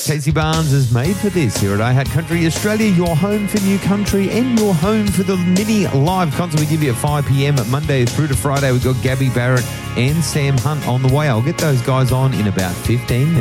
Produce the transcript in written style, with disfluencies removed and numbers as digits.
Casey Barnes is made for this here at iHeart Country Australia, your home for new country and your home for the mini live concert we give you at 5 p.m. at Monday through to Friday. We've got Gabby Barrett and Sam Hunt on the way. I'll get those guys on in about 15 minutes.